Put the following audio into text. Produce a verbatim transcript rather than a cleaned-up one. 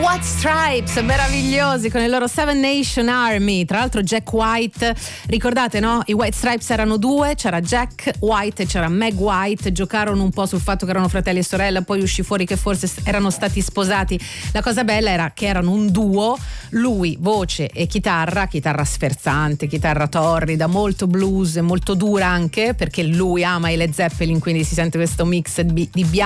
White Stripes, meravigliosi con il loro Seven Nation Army. Tra l'altro Jack White, ricordate, no? I White Stripes erano due, c'era Jack White e c'era Meg White. Giocarono un po' sul fatto che erano fratelli e sorella, poi uscì fuori che forse erano stati sposati. La cosa bella era che erano un duo, lui voce e chitarra, chitarra sferzante, chitarra torrida, molto blues, molto dura anche, perché lui ama i Led Zeppelin, quindi si sente questo mix di, di bianco